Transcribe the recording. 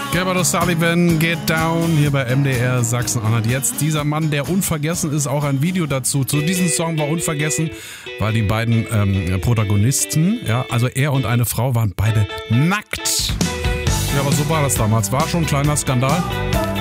Gilbert O'Sullivan, Get Down, hier bei MDR Sachsen-Anhalt. Jetzt dieser Mann, der unvergessen ist, auch ein Video dazu. Zu diesem Song war unvergessen, weil die beiden Protagonisten, ja, also er und eine Frau, waren beide nackt. Ja, aber so war das damals. War schon ein kleiner Skandal.